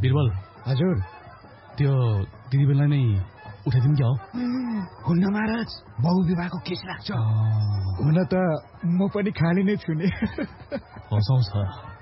बिरबल हजुर त्यो दिदीबेला नै उठाइदिउँ क्या हो? हुन्न महाराज, बहुविवाहको केस लाग्छ। हुन त म पनि खाली नै छु नि। हँसाउँछ।